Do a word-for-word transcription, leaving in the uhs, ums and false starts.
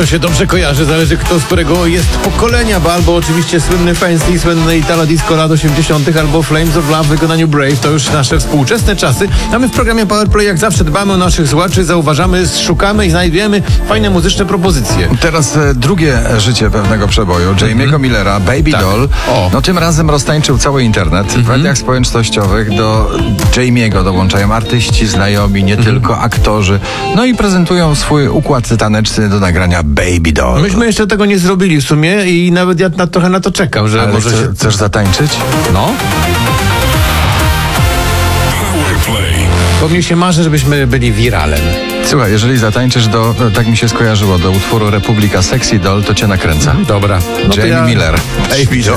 to się dobrze kojarzy, zależy kto z którego jest pokolenia, bo albo oczywiście słynny Fancy, słynny Italo Disco lat osiemdziesiątych, albo Flames of Love w wykonaniu Brave, to już nasze współczesne czasy. A my w programie Powerplay jak zawsze dbamy o naszych słuchaczy, zauważamy, szukamy i znajdujemy fajne muzyczne propozycje. Teraz e, drugie życie pewnego przeboju, Jamie'ego mm-hmm. Millera, Baby tak. Doll. O. No tym razem roztańczył cały internet. Mm-hmm. W mediach społecznościowych do Jamie'ego dołączają artyści, znajomi, nie mm-hmm. tylko aktorzy. No i prezentują swój układ taneczny do nagrania Baby Doll. Myśmy jeszcze tego nie zrobili w sumie i nawet ja na, trochę na to czekam, że Ale może chce, się... chcesz zatańczyć? No. Bo mnie się marzy, żebyśmy byli wiralem. Słuchaj, jeżeli zatańczysz do, tak mi się skojarzyło, do utworu Republika Sexy Doll, to cię nakręca. Dobra. No Jamie ja... Miller. Baby Doll.